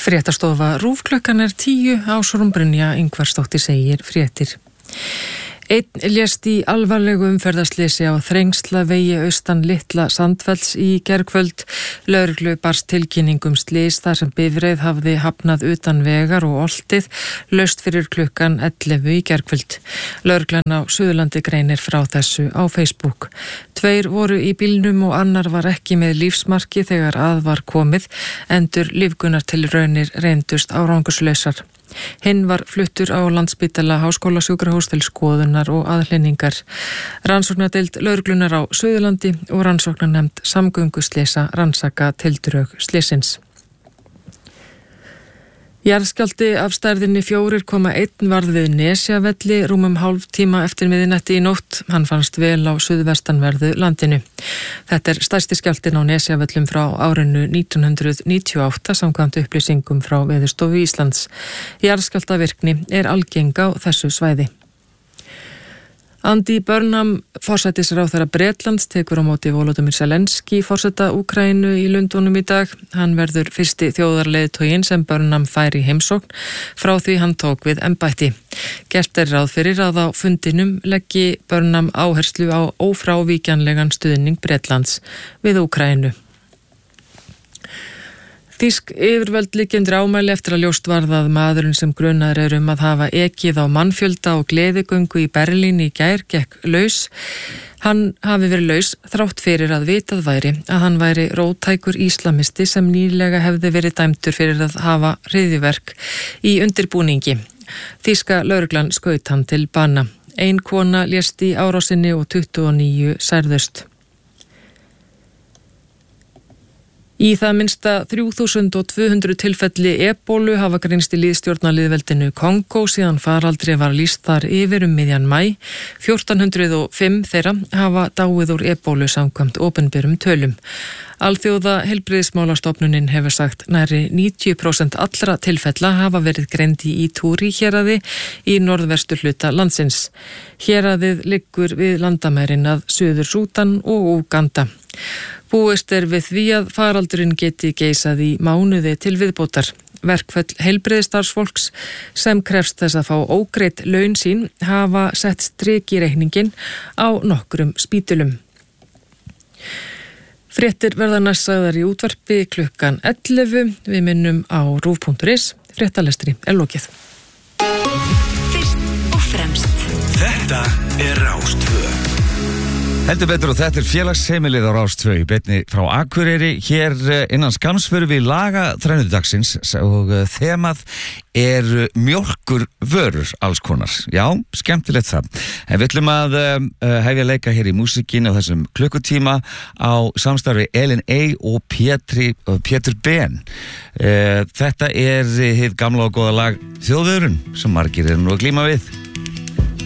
Fréttastofa RÚV klukkan 10 Ásrún Brynja Ingvarsdóttir segir fréttir. Einn lést í alvarlegu umferðarslisi á Þrengslavegi austan Litla Sandfells í gærkvöld. Lögreglu barst tilkynning slys þar sem bifreið hafði hafnað utan vegar og oltið laust fyrir klukkan 11 í gærkvöld. Lögreglan á Suðurlandi greinir frá þessu á Facebook. 2 voru í bílnum og annar var ekki með lífsmarki þegar að var komið, endur lífgunartilraunir reyndust árangurslausar. Hinn var fluttur á Landspítala Háskólasjúkrahús til skoðunar og aðhlynningar. Rannsóknardeild lögreglunar á Suðurlandi og rannsóknarnefnd samgönguslysa rannsaka tildrög slysins. Jarðskjálfti af stærðinni 4,1 varð við Nesjavelli rúmum hálftíma eftir miðnætti í nótt. Hann fannst vel á suðvestanverðu landinu. Þetta stærsti skjálftinn á Nesjavellum frá árinu 1998 samkvæmt upplýsingum frá Veðurstofu Íslands. Jarðskjálftavirkni algeng á þessu svæði. Andy Burnham, forsætisráðherra Bretlands, tekur á móti Volodymyr Zelensky, forseta Úkraínu í Lundúnum í dag. Hann verður fyrsti þjóðarleiðtoginn sem Burnham fær í heimsókn frá því hann tók við embætti. Gert ráð fyrir að á fundinum leggi Burnham áherslu á ófrávíkjanlegan stuðning Bretlands við Úkraínu. Þýsk yfirvöld liggja undir ámæli eftir að ljóst varð að maðurinn sem grunaður að hafa ekið á mannfjölda og gleðigöngu í Berlín í gær gekk laus. Hann hafi verið laus þrátt fyrir að vitað væri að hann væri róttækur íslamisti sem nýlega hefði verið dæmdur fyrir að hafa hryðjuverk í undirbúningi. Þýska lögreglan skaut hann til bana. 1 kona lést í árásinni og 29 særðust. Í það minnsta 3200 tilfelli ebólu hafa greinst í lýðstjórnarlýðveldinu Kongó síðan faraldri var lýst þar yfir miðjan maí. 1405 þeirra hafa dáið úr ebólu samkvæmt opinberum tölum. Alþjóða heilbrigðismálastofnunin hefur sagt nærri 90% allra tilfella hafa verið greind í Ituri héraði í norðvestu hluta landsins. Héraðið liggur við landamærin að Suður Súdan og Úganda. Búist við því að faraldurinn geti geisað í mánuði til viðbótar. Verkföll heilbrigðisstarfsfólks sem krefst þess að fá ógreidd laun sín hafa sett strik í reikningin á nokkrum spítulum. Fréttir verða næst sagðar í útvarpi klukkan 11. Við minnum á rúv.is. Fréttalestri lokið. Fyrst og fremst. Þetta Rás 2. Heldur betur og þetta félagsheimilið á Rás 2 í beinni frá Akureyri. Hér innan skamms förum við laga þrennudagsins og þemað mjólkurvörur alls konar. Já, skemmtilegt það. En við ætlum að hefja leika hér í músíkinni á þessum klukkutíma á samstarfi Elin A og Pétur Ben. Þetta hið gamla og góða lag Þjóðvörun sem margir nú að glíma við.